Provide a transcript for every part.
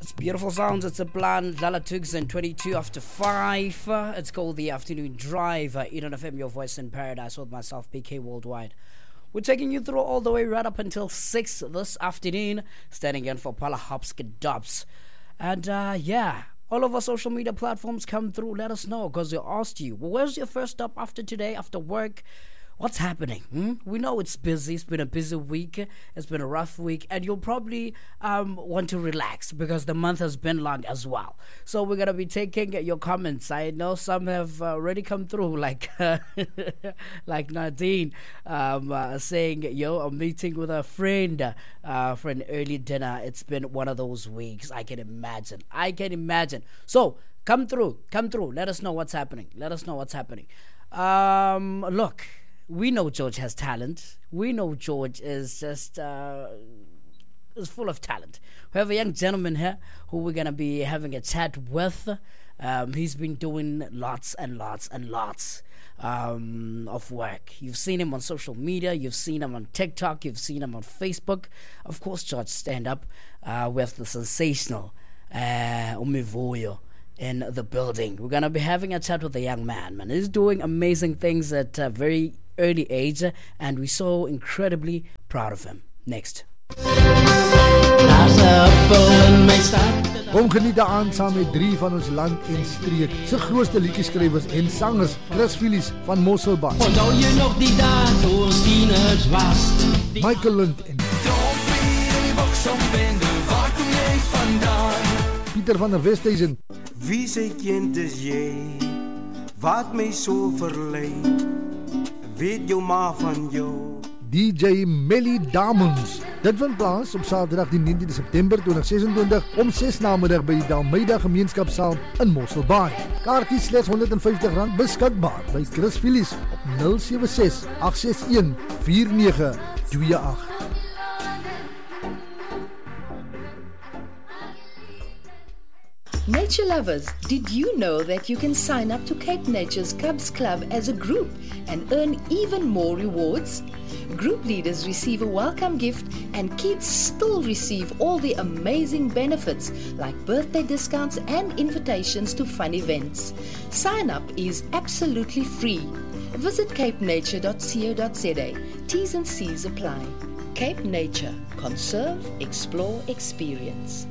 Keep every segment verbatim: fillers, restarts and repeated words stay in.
Beautiful sounds. It's a plan. Lala Tugs and twenty-two after five. Uh, it's called The Afternoon Drive. Uh, Eden F M, your voice in paradise with myself, P K Worldwide. We're taking you through all the way right up until six this afternoon. Standing in for Paula Hopske Dobbs. And uh, yeah, all of our social media platforms come through. Let us know because we asked you, well, where's your first stop after today, after work? What's happening? Hmm? We know it's busy. It's been a busy week. It's been a rough week. And you'll probably um, want to relax because the month has been long as well. So we're going to be taking your comments. I know some have already come through, like uh, like Nadine um, uh, saying, yo, I'm meeting with a friend uh, for an early dinner. It's been one of those weeks. I can imagine. I can imagine. So come through. Come through. Let us know what's happening. Let us know what's happening. Um, look. We know George has talent. We know George is just uh, is full of talent. We have a young gentleman here who we're going to be having a chat with. Um, he's been doing lots and lots and lots um, of work. You've seen him on social media. You've seen him on TikTok. You've seen him on Facebook. Of course, George, stand up uh, with the sensational uh, Umivuyo in the building. We're going to be having a chat with the young man, man. He's doing amazing things at a very early age, and we're so incredibly proud of him. Next. Kom geniet aan saam met drie van ons land en streek se grootste liedjeskrywers en sangers, Chris Phillies van Mosselbaai. Onthou jy nog die dae toe ons tieners was? Michael Lund en Pieter van der Westhuizen. Wie se kind is jy? Wat my so verlei? Weet jou ma van jou? D J Melly Damons. Dit vind plaas op Saterdag die negentiende September tweeduisend sesentwintig om ses namiddag by die Dalmeida Gemeenskapsaal in Mosselbaai. Kaartjies slegs R honderdvyftig beskikbaar by Chris Phillies op nul sewe ses agt ses een vier nege twee agt. Nature lovers, did you know that you can sign up to Cape Nature's Cubs Club as a group and earn even more rewards? Group leaders receive a welcome gift and kids still receive all the amazing benefits like birthday discounts and invitations to fun events. Sign up is absolutely free. Visit cape nature dot co dot za. T's and C's apply. Cape Nature. Conserve, explore, experience.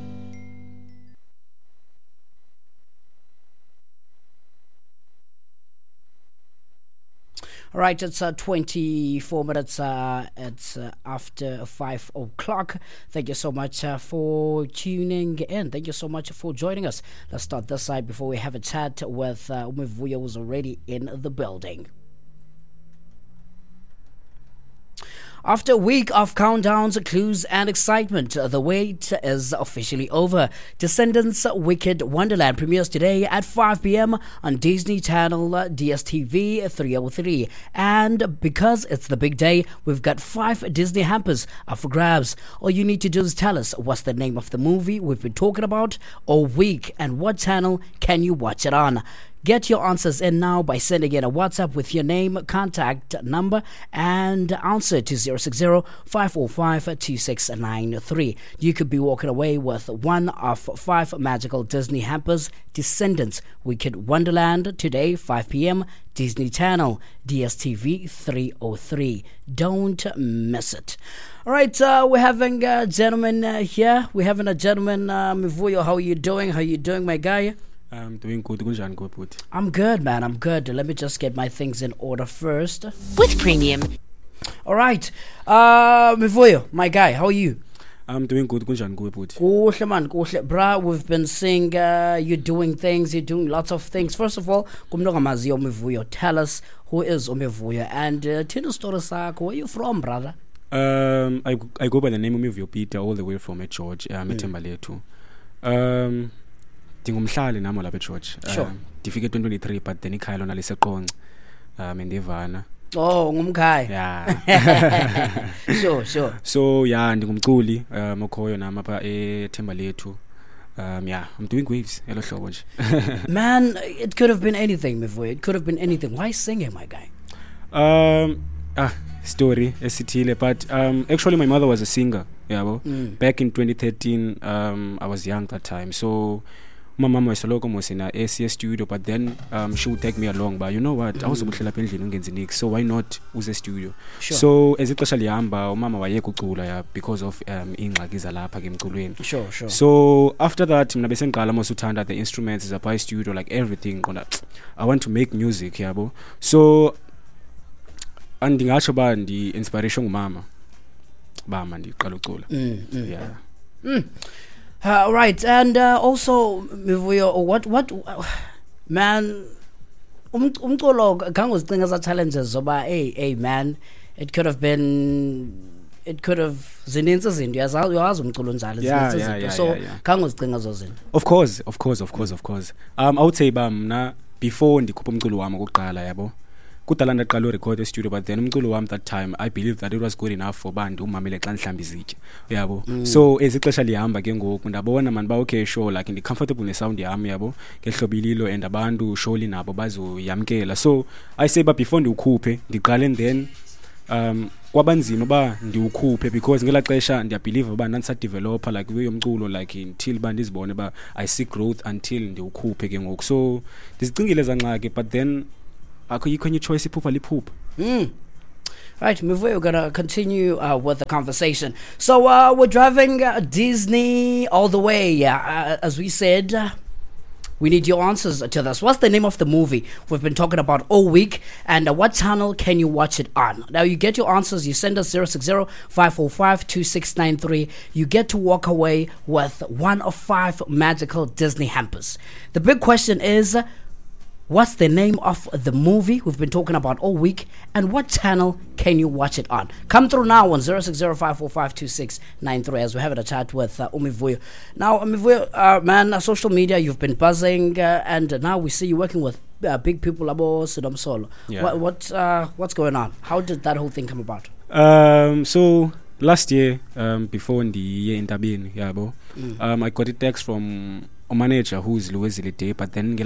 All right, it's uh, twenty-four minutes. Uh, it's uh, after five o'clock. Thank you so much uh, for tuning in. Thank you so much for joining us. Let's start this side before we have a chat with uh, Umivuyo, who's already in the building. After a week of countdowns, clues, and excitement, the wait is officially over. Descendants Wicked Wonderland premieres today at five p.m. on Disney Channel D S T V three oh three. And because it's the big day, we've got five Disney hampers up for grabs. All you need to do is tell us what's the name of the movie we've been talking about all week and what channel can you watch it on. Get your answers in now by sending in a WhatsApp with your name, contact number, and answer to zero six zero five four five two six nine three. You could be walking away with one of five magical Disney hampers. Descendants Wicked Wonderland today, five p.m. Disney Channel, D S T V three oh three. Don't miss it. All right, uh, we're having a gentleman uh, here. We're having a gentleman, uh, Mivuyo. How are you doing? How are you doing, my guy? I'm doing good. Good. I'm good, man. I'm good. Let me just get my things in order first. With premium. All right. Uh, Mivuyo, my guy, how are you? I'm doing good. Good, man. Bruh, we've been seeing uh, you doing things. You're doing lots of things. First of all, tell us who is Umivuyo and uh, tell us where are you from, brother? Um, I I go by the name of Umivuyo Peter, all the way from at George. I'm at Tembaletu. Um. Ngumhlali nami lapha eGeorge. Sure. Ndifike twenty twenty-three but then ikhaya lona liseqonce. Um endivana. Oh, ngumkhaya. Yeah. Sure, sure. So yeah, ndingumculi um okhoyo nami apha eThembalethu. Um yeah, I'm doing waves. Hello hlobo nje. Man, it could have been anything, Mivuyo. It could have been anything. Why singing, my guy? Um ah, story esithile, but um actually my mother was a singer. yabo. Mm. Back in twenty thirteen, um, I was young that time, so my mama was was in a A C S studio, but then um, she would take me along. But you know what? I was mm. so why not use a studio? Sure. So as it actually hamba, mama waye kucula ya because of um ingxaki zalapha ke emculweni. Sure, sure. So after that, mina bese ngiqala mos uthanda the instruments is a by studio, like everything. I want to make music, yabo. So andingatsho ba ndi inspiration ngumama. Ba mandi qala ucula. Yeah. Mm. Uh, right, and uh, also, what, what, man, umculo kangozicinga as challenges zoba, hey, hey, man, it could have been, it could have zininzi izinto yazazi umculo njalo yeah, zininzi yeah, izinto yeah, so yeah, yeah. kangozicinga zo zinto. Of course, of course, of course, of course. Um, I would say ba mna before ndikhupha umculo wami okokuqala yabo. Kudala ndaqala record studio, but then umculo wami that time I believe that it was good enough for bantu umamele xa nhlamba izitya yabo. So ezixesha lihamba ke ngoku ndabona man ba okay sure like ndi comfortable ne sound yami yabo ngehlobililo and abantu surely nabo bazoyamkela. So I say ba before ndiukhuphe ndiqale and then um kwabanzima ba ndiukhuphe because ngela xesha ndiya believe ba nansa developer like we umculo like until ba ndizibone ba I see growth until ndiukhuphe ke ngoku. So ndizicingile zanxake, but then akho any choice iphupha liphupha. Mm. Right, Mivuyo, we're gonna continue uh, with the conversation. So uh, we're driving uh, Disney all the way. Uh, as we said, uh, we need your answers to this. What's the name of the movie we've been talking about all week, and uh, what channel can you watch it on? Now you get your answers. You send us zero six zero, five four five, two six nine three. You get to walk away with one of five magical Disney hampers. The big question is, what's the name of the movie we've been talking about all week, and what channel can you watch it on? Come through now on zero six zero, five four five, two six nine three as we're having a chat with uh, Umivuyo. Now, Umivuyo, uh, man, uh, social media, you've been buzzing, uh, and now we see you working with uh, big people, Abo Sidom Solo. Yeah. What, what, uh, what's going on? How did that whole thing come about? Um, so last year, um, before in the year in Tabin, yeah, bo, mm. um, I got a text from a manager who's Louis Day, but then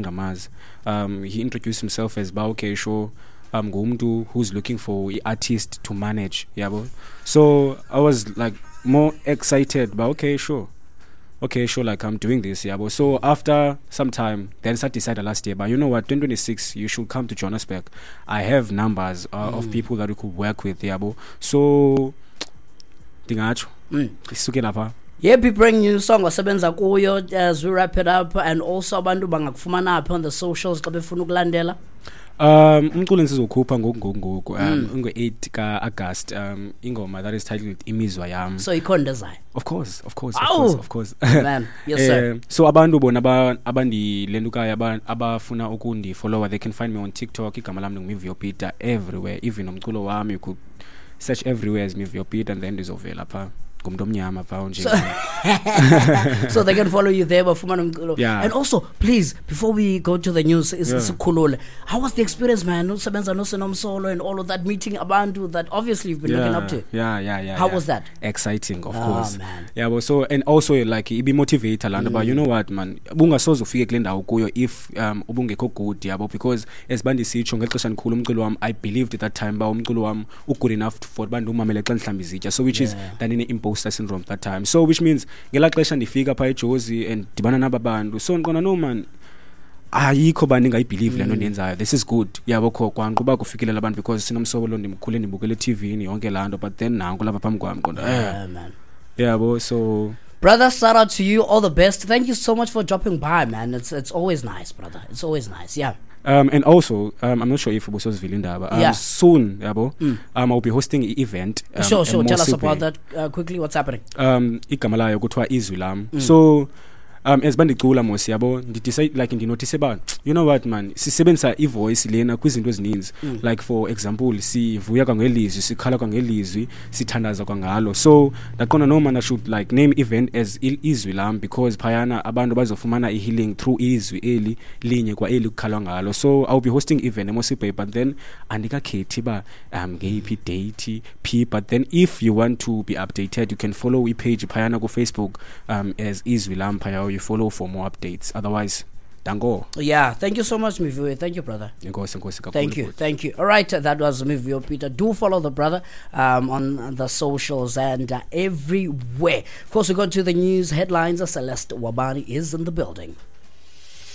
um, he introduced himself as Baoke Show um Gumdu, who's looking for an artist to manage. Yeah, so I was like more excited, but okay, sure. Okay, sure, like I'm doing this, yeah. So after some time, then I decided last year, but you know what, twenty twenty-six, you should come to Johannesburg. I have numbers uh, mm. of people that we could work with, yeah. So, Dingacho, mm. Yeah, we bring you song wasebenza kuyo as we wrap it up, and also abantu bangakufumana apha on the socials xa befuna ukulandela. Um umculo nsizokhupha ngoku ngoku um ngo-eight ka August um ingoma that is titled Imizwa Yami. So ikhonda zayo. Of course, of course, of course, of course. Man, yes sir. Uh, so abantu bona abandilendukayo abafuna ukundi follower, they can find me on TikTok, igama lami nguMivuyo Peter, everywhere, even umculo wami you could search everywhere as Mivuyo Peter, and then ndizovela pha. So, so they can follow you there. Yeah. And also, please, before we go to the news, it's, yeah. it's cool. How was the experience, man? No Sebenza, no Senom Solo, and all of that meeting Abantu that obviously you've been yeah. looking up to. Yeah, yeah, yeah. How yeah. was that? Exciting, of oh, course. Man. Yeah, but so and also like it be motivated, mm. but you know what, man? Bunga sozo fike klenda ukuyo if um ubungekho good, yeah, because as bandi sicho ngexesha ngikhulu umculo wami, I believed at that time ba umculo wami ugood enough for bantu umamele xa nhlamba izitya, so which yeah. is that in imposter syndrome that time. So which means ngela xesha ndifika pha eJozi and dibana naba bantu, so ngiqona no man ayikho bani ngayibelieve lento ndiyenzayo, this is good yabo kho kwanquba kufikelela abantu because sinomsobo lo ndimkhule ndibukele T V ni yonke lanto, but then nanku lapha phambi kwami qonda yeah man yabo. So brother, shout out to you, all the best. Thank you so much for dropping by, man. It's it's always nice, brother. It's always nice. Yeah. Um, and also, um, I'm not sure if Ubuso's Vilinda, but um, yeah. soon, yabo, mm. um, I'll be hosting an event. Um, sure, sure. Tell us about that uh, quickly. What's happening? Um, ikamala yokutwa Izwi Lam. Mm. So, um, as bandicula mos yabo, decide like in the notice about, you know what, man, sisebenza i-voice lena kwizinto ezininzi. Mm. Like for example, sivuya kwangelizwi, sikhala kwangelizwi, sithandaza kwangalo. So, ndaqonda no man I should like name event as Izwi Lam because phayana abantu bazofumana i-healing through izwi eli linye kwa eli kukhalwa ngalo. So I'll be hosting event emosibhe, but then andikakhethi ba um ngeyiphi date p, but then if you want to be updated, you can follow i-page phayana ku Facebook um as Izwi Lam phaya, you follow for more updates. Otherwise danko Yeah, thank you so much, Mivuyo. Thank you, brother. inkosi inkosi kakhulu Thank you, futhi. thank you. All right, uh, that was Mivuyo Peter. Do follow the brother um, on the socials and uh, everywhere. Of course, we go to the news headlines. Celeste Wabani is in the building.